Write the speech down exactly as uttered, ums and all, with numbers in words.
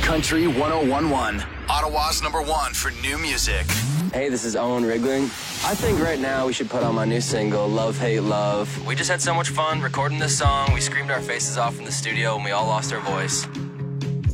Country one oh one point one, Ottawa's number one for new music. Hey, this is Owen Rigling. I think right now we should put on my new single, Love, Hate, Love. We just had so much fun recording this song. We screamed our faces off in the studio and we all lost our voice.